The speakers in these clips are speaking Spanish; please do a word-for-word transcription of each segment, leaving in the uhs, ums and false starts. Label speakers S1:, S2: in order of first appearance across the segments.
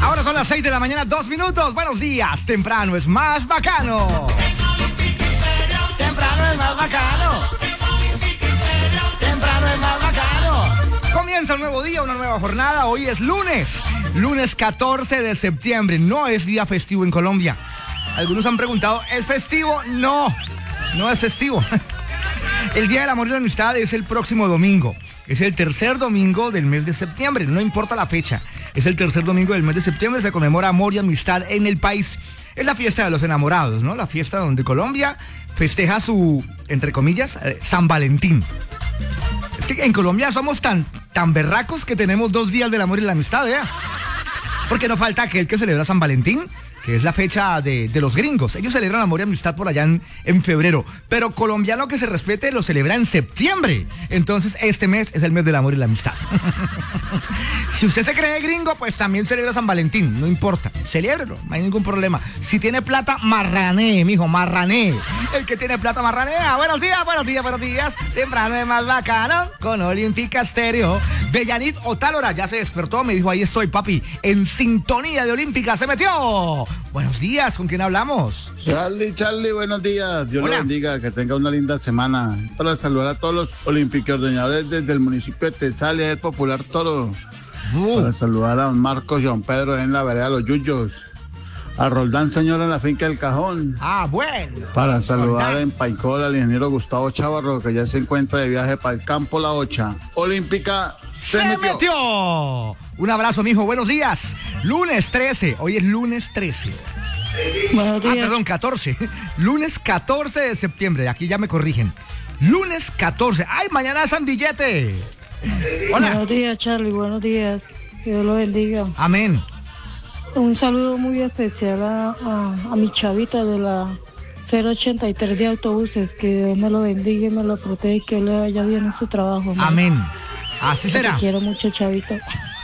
S1: Ahora son las seis de la mañana, dos minutos. Buenos días. Temprano es más bacano. Temprano es más bacano. Temprano es más bacano. Comienza un nuevo día, una nueva jornada. Hoy es lunes. Lunes catorce de septiembre. No es día festivo en Colombia. Algunos han preguntado, ¿es festivo? No, no es festivo. El Día del Amor y la Amistad es el próximo domingo. Es el tercer domingo del mes de septiembre, no importa la fecha. Es el tercer domingo del mes de septiembre, se conmemora amor y amistad en el país. Es la fiesta de los enamorados, ¿no? La fiesta donde Colombia festeja su, entre comillas, eh, San Valentín. Es que en Colombia somos tan, tan berracos que tenemos dos días del amor y la amistad, ¿eh? Porque no falta aquel que celebra San Valentín, que es la fecha de, de los gringos. Ellos celebran amor y amistad por allá en, en febrero, pero colombiano que se respete lo celebra en septiembre. Entonces este mes es el mes del amor y la amistad. Si usted se cree gringo, pues también celebra San Valentín, no importa, celébrelo, no hay ningún problema. Si tiene plata, marranee, mijo, marranee. El que tiene plata, marranea. Buenos días, buenos días, buenos días. Temprano es más bacano con Olímpica Estéreo. Bellanit Otálora ya se despertó, me dijo, ahí estoy, papi, en sintonía de Olímpica, se metió. Buenos días, ¿con quién hablamos?
S2: Charlie, Charlie, buenos días. Dios le bendiga, que tenga una linda semana. Para saludar a todos los olímpico-ordeñadores desde el municipio de Tesalia, el Popular Toro. Uh. Para saludar a don Marcos John Pedro en la vereda Los Yuyos. A Roldán Señor en la finca del Cajón.
S1: Ah, bueno.
S2: Para saludar Roldán en Paicol al ingeniero Gustavo Chavarro, que ya se encuentra de viaje para el campo La Ocha. Olímpica se, se metió.
S1: metió. Un abrazo, mijo. Buenos días. Lunes trece. Hoy es lunes trece.
S3: Buenos días.
S1: Ah, perdón, catorce. Lunes catorce de septiembre. Aquí ya me corrigen. Lunes catorce. ¡Ay, mañana es San Billete! Hola.
S3: Buenos días, Charlie. Buenos días. Que Dios lo bendiga.
S1: Amén.
S3: Un saludo muy especial a, a, a mi chavita de la cero ochenta y tres de autobuses. Que Dios me lo bendiga y me lo protege y que le vaya bien en su trabajo. ¿No?
S1: Amén. Así será.
S3: Te quiero mucho, chavita.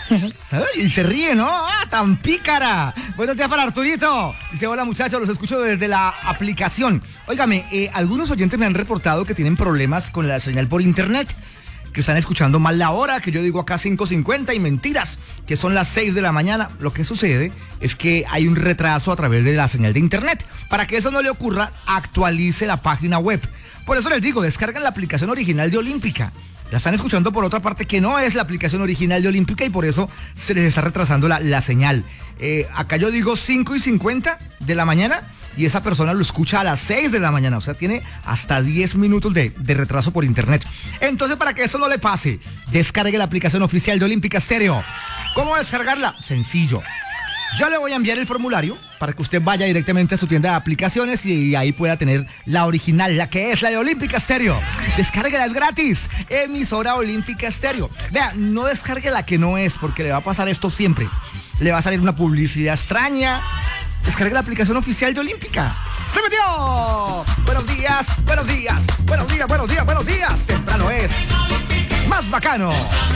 S1: Y se ríe, ¿no? ¡Ah, tan pícara! Buenos días para Arturito. Dice, hola muchachos, los escucho desde la aplicación. Óigame, eh, algunos oyentes me han reportado que tienen problemas con la señal por internet, que están escuchando mal la hora, que yo digo acá cinco cincuenta y mentiras, que son las seis de la mañana. Lo que sucede es que hay un retraso a través de la señal de internet. Para que eso no le ocurra, actualice la página web. Por eso les digo, descargan la aplicación original de Olímpica. La están escuchando por otra parte que no es la aplicación original de Olímpica y por eso se les está retrasando la, la señal. Eh, acá yo digo cinco y cincuenta de la mañana y esa persona lo escucha a las seis de la mañana. O sea, tiene hasta diez minutos de, de retraso por internet. Entonces, para que eso no le pase, descargue la aplicación oficial de Olímpica Estéreo. ¿Cómo descargarla? Sencillo. Yo le voy a enviar el formulario para que usted vaya directamente a su tienda de aplicaciones y ahí pueda tener la original, la que es la de Olímpica Estéreo. Descárguela, es gratis. Emisora Olímpica Estéreo. Vea, no descargue la que no es, porque le va a pasar esto siempre. Le va a salir una publicidad extraña. Descargue la aplicación oficial de Olímpica. ¡Se metió! Buenos días, buenos días, buenos días, buenos días, buenos días. Temprano es más bacano.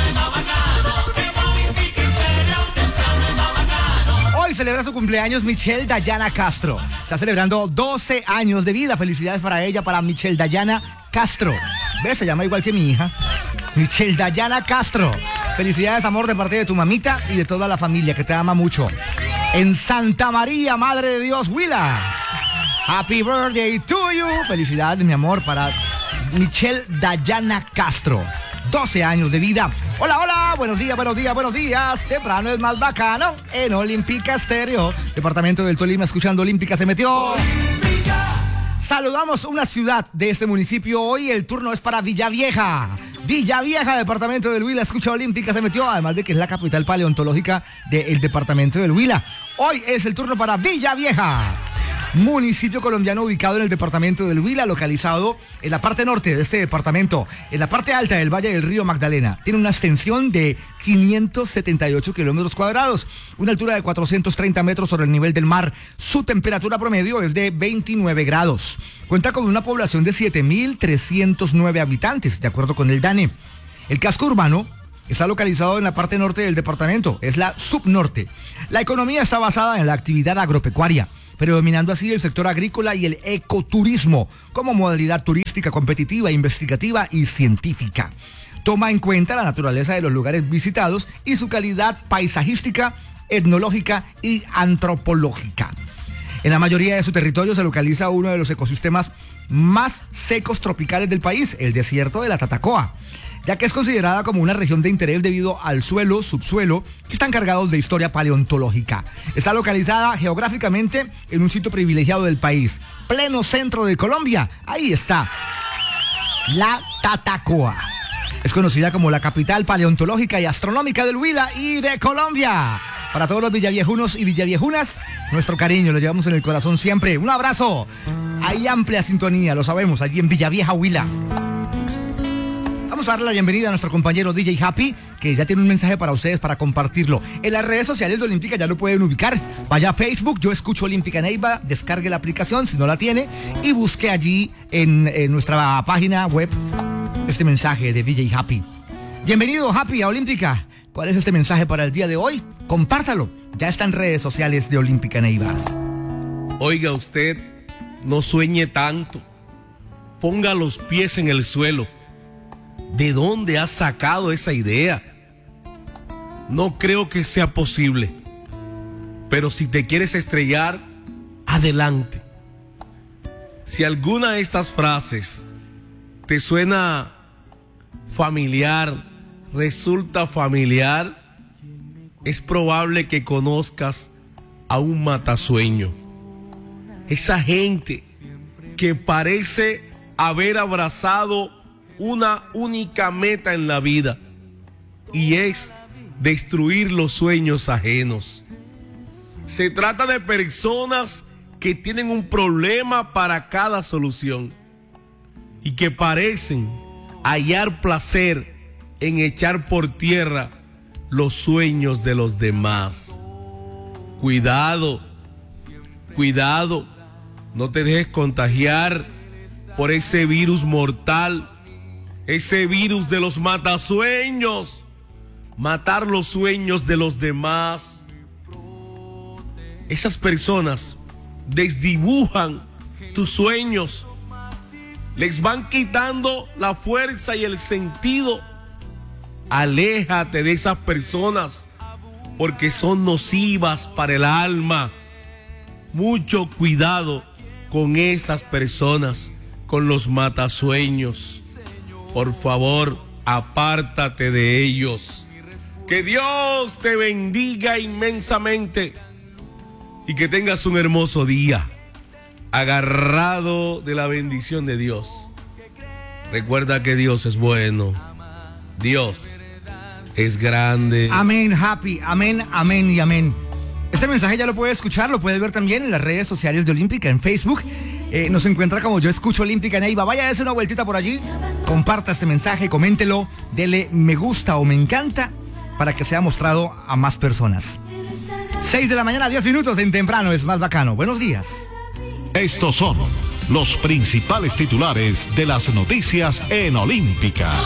S1: Hoy celebra su cumpleaños Michelle Dayana Castro. Está celebrando doce años de vida. Felicidades para ella, para Michelle Dayana Castro. ¿Ves? Se llama igual que mi hija. Michelle Dayana Castro. Felicidades, amor, de parte de tu mamita y de toda la familia que te ama mucho. En Santa María, Madre de Dios, Huila. Happy birthday to you. Felicidades, mi amor, para Michelle Dayana Castro. doce años de vida. Hola, hola, buenos días, buenos días, buenos días. Temprano es más bacano en Olímpica Estéreo. Departamento del Tolima, escuchando Olímpica se metió. Olímpica. Saludamos una ciudad de este municipio. Hoy el turno es para Villavieja. Villavieja, departamento del Huila, escucha Olímpica se metió. Además de que es la capital paleontológica del departamento del Huila. Hoy es el turno para Villavieja. Municipio colombiano ubicado en el departamento del Huila, localizado en la parte norte de este departamento, en la parte alta del Valle del Río Magdalena. Tiene una extensión de quinientos setenta y ocho kilómetros cuadrados, una altura de cuatrocientos treinta metros sobre el nivel del mar. Su temperatura promedio es de veintinueve grados. Cuenta con una población de siete mil trescientos nueve habitantes, de acuerdo con el DANE. El casco urbano está localizado en la parte norte del departamento, es la subnorte. La economía está basada en la actividad agropecuaria, predominando así el sector agrícola y el ecoturismo como modalidad turística competitiva, investigativa y científica. Toma en cuenta la naturaleza de los lugares visitados y su calidad paisajística etnológica y antropológica. En la mayoría de su territorio se localiza uno de los ecosistemas más secos tropicales del país, el desierto de la Tatacoa, ya que es considerada como una región de interés debido al suelo, subsuelo, que están cargados de historia paleontológica. Está localizada geográficamente en un sitio privilegiado del país, pleno centro de Colombia. Ahí está, la Tatacoa. Es conocida como la capital paleontológica y astronómica del Huila y de Colombia. Para todos los villaviejunos y villaviejunas, nuestro cariño lo llevamos en el corazón siempre. Un abrazo. Hay amplia sintonía, lo sabemos, allí en Villavieja, Huila. Vamos a darle la bienvenida a nuestro compañero D J Happy, que ya tiene un mensaje para ustedes para compartirlo. En las redes sociales de Olímpica ya lo pueden ubicar. Vaya a Facebook, Yo Escucho Olímpica Neiva, descargue la aplicación si no la tiene y busque allí en, en nuestra página web este mensaje de D J Happy. Bienvenido, Happy, a Olímpica. ¿Cuál es este mensaje para el día de hoy? Compártalo. Ya está en redes sociales de Olímpica Neiva.
S4: Oiga usted, no sueñe tanto. Ponga los pies en el suelo. ¿De dónde has sacado esa idea? No creo que sea posible. Pero si te quieres estrellar, adelante. Si alguna de estas frases te suena familiar, resulta familiar, es probable que conozcas a un matasueño. Esa gente que parece haber abrazado una única meta en la vida, y es destruir los sueños ajenos. Se trata de personas que tienen un problema para cada solución y que parecen hallar placer en echar por tierra los sueños de los demás. Cuidado, cuidado, no te dejes contagiar por ese virus mortal, ese virus de los matasueños, matar los sueños de los demás. Esas personas desdibujan tus sueños, les van quitando la fuerza y el sentido. Aléjate de esas personas porque son nocivas para el alma. Mucho cuidado con esas personas, con los matasueños. Por favor, apártate de ellos. Que Dios te bendiga inmensamente y que tengas un hermoso día, agarrado de la bendición de Dios. Recuerda que Dios es bueno. Dios es grande.
S1: Amén, Happy. Amén, amén y amén. Este mensaje ya lo puede escuchar, lo puede ver también en las redes sociales de Olímpica, en Facebook. Eh, nos encuentra como Yo Escucho Olímpica Neiva. Vaya a hacer una vueltita por allí, comparta este mensaje, coméntelo, dele me gusta o me encanta para que sea mostrado a más personas. seis de la mañana, diez minutos en Temprano es más bacano. Buenos días.
S5: Estos son los principales titulares de las noticias en Olímpica.